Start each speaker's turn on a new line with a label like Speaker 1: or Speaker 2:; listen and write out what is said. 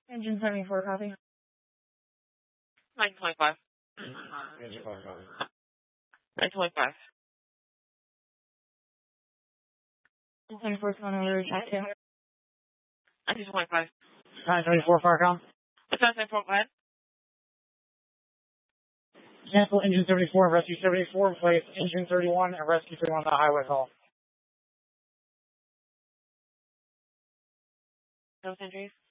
Speaker 1: Engine 74, copy.
Speaker 2: 925.
Speaker 3: Engine 5, copy.
Speaker 2: 925.
Speaker 1: 924 is going to lose that too.
Speaker 2: 925.
Speaker 3: 924, Farcom.
Speaker 2: 924, go ahead.
Speaker 3: Cancel engine 74 and rescue 74, replace engine 31 and rescue 31 on the highway call.
Speaker 2: Those entries.